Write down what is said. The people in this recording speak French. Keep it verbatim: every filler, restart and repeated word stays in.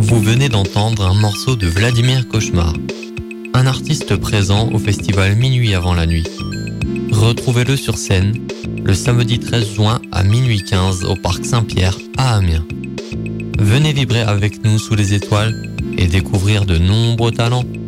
Vous venez d'entendre un morceau de Vladimir Cauchemar, un artiste présent au festival Minuit avant la nuit. Retrouvez-le sur scène le samedi treize juin à minuit quinze au Parc Saint-Pierre à Amiens. Venez vibrer avec nous sous les étoiles et découvrir de nombreux talents.